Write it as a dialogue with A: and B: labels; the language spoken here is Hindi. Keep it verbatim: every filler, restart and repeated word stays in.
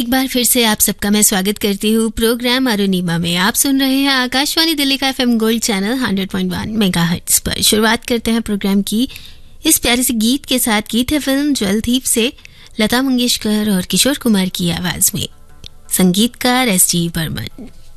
A: एक बार फिर से आप सबका मैं स्वागत करती हूँ प्रोग्राम अरुणिमा में। आप सुन रहे हैं आकाशवाणी दिल्ली का FM gold channel hundred point one megahertz पर। शुरुआत करते हैं प्रोग्राम की इस प्यारे से गीत के साथ। गीत है फिल्म जलदीप से, लता मंगेशकर और किशोर कुमार की आवाज में, संगीतकार एस जी बर्मन।